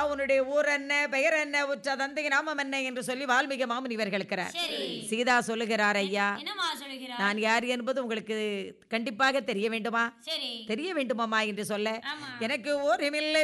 உன்னுடைய ஊர் என்ன, பெயர் என்ன, உற்ற தந்தை நாமம் என்ன என்று சொல்லி வால்மீகி மாமுனிவர் கேட்கிறார். சீதா சொல்லுகிறார், ஐயா நான் யார் என்பது உங்களுக்கு கண்டிப்பாக தெரிய வேண்டுமா? தெரிய வேண்டுமாமா என்று சொல்ல, எனக்கு ஓரிமில்லை